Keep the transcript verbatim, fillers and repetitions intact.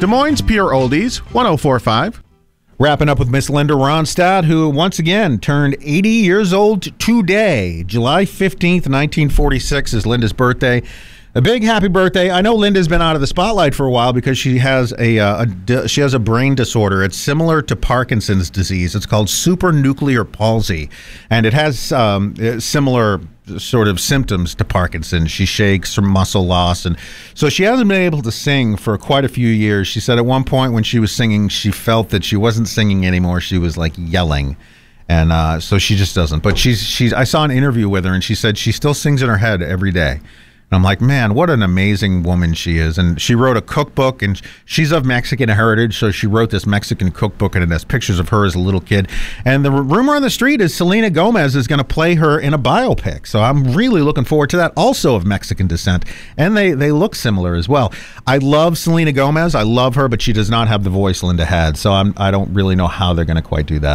Des Moines Pure Oldies, one oh four point five. Wrapping up with Miss Linda Ronstadt, who once again turned eighty years old today. July fifteenth, nineteen forty-six is Linda's birthday. A big happy birthday. I know Linda's been out of the spotlight for a while because she has a, uh, a she has a brain disorder. It's similar to Parkinson's disease. It's called supranuclear palsy, and it has um, similar sort of symptoms to Parkinson's. She shakes from muscle loss, and so she hasn't been able to sing for quite a few years. She said at one point when she was singing, she felt that she wasn't singing anymore. She was like yelling. And uh, so she just doesn't. But she's she's. I saw an interview with her, and she said she still sings in her head every day. And I'm like, man, what an amazing woman she is. And she wrote a cookbook, and she's of Mexican heritage, so she wrote this Mexican cookbook, and it has pictures of her as a little kid. And the rumor on the street is Selena Gomez is going to play her in a biopic. So I'm really looking forward to that, also of Mexican descent. And they, they look similar as well. I love Selena Gomez. I love her, but she does not have the voice Linda had. So I'm, I don't really know how they're going to quite do that.